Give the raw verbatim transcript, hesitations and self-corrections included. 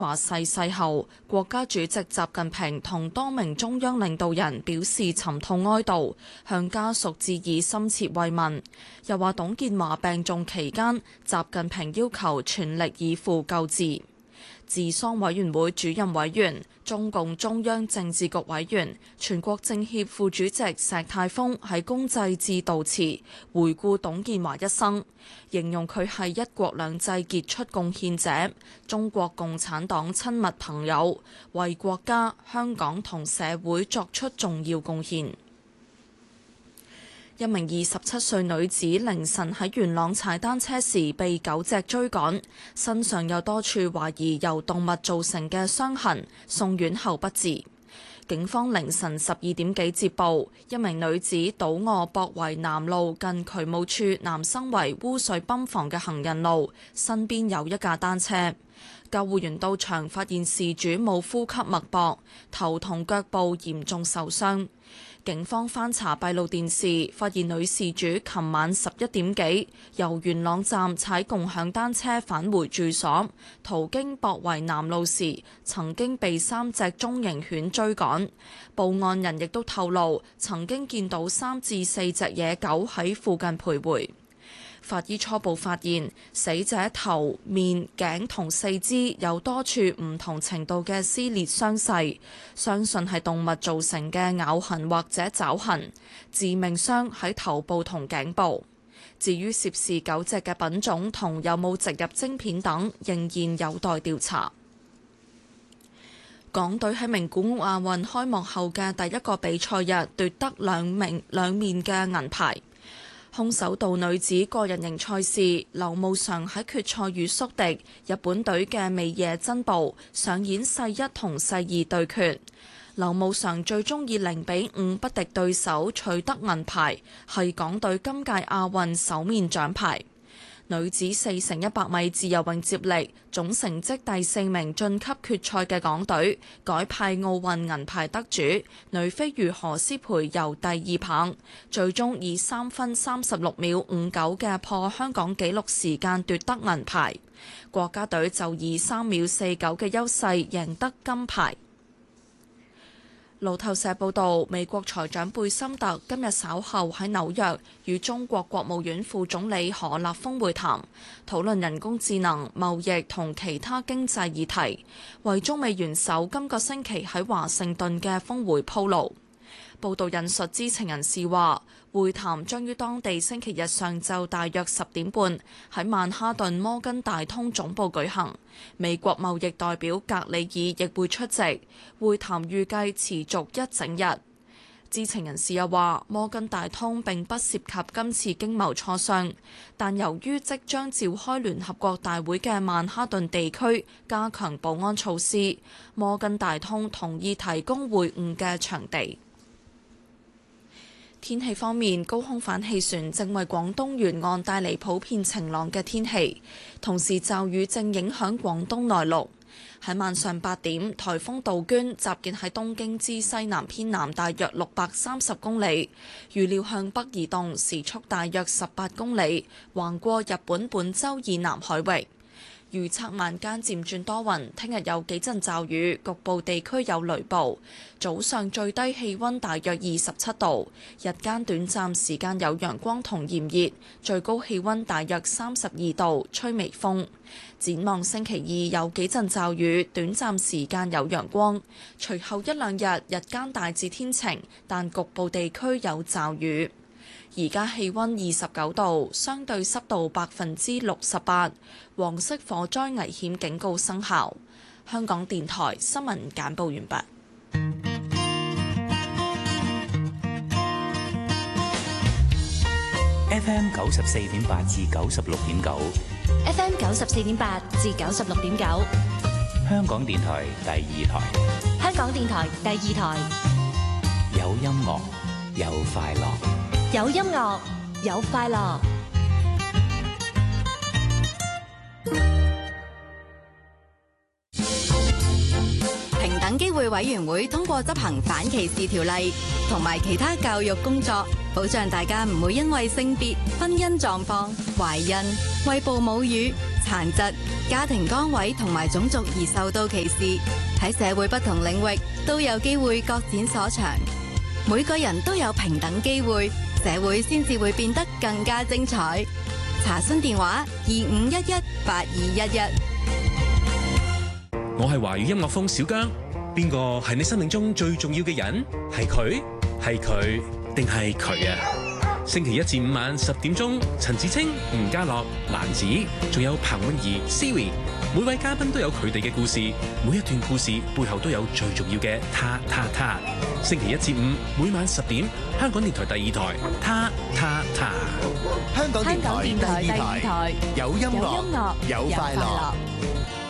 華逝世後，國家主席習近平同多名中央領導人表示沉痛哀悼，向家屬致以深切慰問。又話董建華病重期間，習近平要求全力以赴救治。治喪委員會主任委員、中共中央政治局委員、全國政協副主席石泰峰喺公祭致悼詞回顧董建華一生，形容佢係一國兩制傑出貢獻者、中國共產黨親密朋友，為國家、香港同社會作出重要貢獻。一名二十七歲女子凌晨喺元朗踩單車時被狗隻追趕，身上有多處懷疑由動物造成嘅傷痕，送院後不治。警方凌晨十二點幾接報，一名女子倒卧博圍南路近渠務處南生圍污水泵房嘅行人路，身邊有一架單車。救護員到場發現事主冇呼吸脈搏，頭同腳部嚴重受傷。警方翻查閉路電視，發現女事主琴晚十一點幾由元朗站踩共享單車返回住所，途經博圍南路時，曾經被三隻中型犬追趕。報案人亦都透露，曾經見到三至四隻野狗喺附近徘徊。法醫初步發現，死者頭、面、頸同四肢有多處唔同程度嘅撕裂傷勢，相信係動物造成嘅咬痕或者爪痕。致命傷喺頭部同頸部。至於涉事狗隻嘅品種同有冇植入晶片等，仍然有待調查。港隊喺名古屋亞運開幕後嘅第一個比賽日奪得兩名兩面嘅銀牌。空手道女子個人型賽事，劉慕裳喺決賽與宿敵日本隊嘅尾野真步上演世一同世二對決。劉慕裳最終以零比五不敵對手，取得銀牌，係港隊今屆亞運首面獎牌。女子四乘一百米自由泳接力總成績第四名晉級決賽嘅港隊，改派奧運銀牌得主女飛魚何詩蓓游第二棒，最終以三分三十六秒五九嘅破香港紀錄時間奪得銀牌。國家隊就以三秒四九嘅優勢贏得金牌。路透社報道，美國財長貝森特今日稍後喺紐約與中國國務院副總理何立峰會談，討論人工智能、貿易同其他經濟議題，為中美元首今個星期喺華盛頓嘅峰會鋪路。報道引述知情人士話，會談將於當地星期日上晝大約十點半喺曼哈頓摩根大通總部舉行。美國貿易代表格里爾亦會出席。會談預計持續一整日。知情人士又話，摩根大通並不涉及今次經貿磋商，但由於即將召開聯合國大會嘅曼哈頓地區加強保安措施，摩根大通同意提供會晤嘅場地。天氣方面，高空反氣旋正為廣東沿岸帶嚟普遍晴朗嘅天氣，同時驟雨正影響廣東內陸。喺晚上八點，颱風杜鵑集結喺東京之西南偏南大約六百三十公里，預料向北移動，時速大約十八公里，橫過日本本州以南海域。預測晚間漸轉多雲，聽日有幾陣驟雨，局部地區有雷暴。早上最低氣温大約二十七度，日間短暫時間有陽光同炎熱，最高氣温大約三十二度，吹微風。展望星期二有幾陣驟雨，短暫時間有陽光，隨後一兩日日間大致天晴，但局部地區有驟雨。而家氣温二十九度，相對濕度百分之六十八，黃色火災危險警告生效。香港電台新聞簡報完畢。 F M 九十四點八至九十六點九 ，F M 九十四點八至九十六點九， 香港電台第二台， 香港電台第二台， 有音樂，有快樂。 有音樂，有快樂。 平等機會委員會通過執行反歧視條例同埋其他教育工作，保障大家唔會因為性別、婚姻狀況、懷孕、餵哺母乳、 殘疾、家庭崗位同埋種族而受到歧視，喺社會不同領域都有機會各展所長。每個人都有平等機會，社會先至會變得更加精彩。查詢電話二五一一八二一一。 我係華語音樂風小姜，邊個係你生命中最重要嘅人？係佢？係佢？定係佢啊？星期一至五晚十點鐘，陳芷清、吳家樂、蘭子，仲有彭詠儀、Siri， 每位嘉賓都有佢哋嘅故事，每一段故事背後都有最重要嘅他、他、他。星期一至五每晚十點，香港電台第二台，他、他、他。 香港電台第二台，有音樂， 有音樂， 有快樂。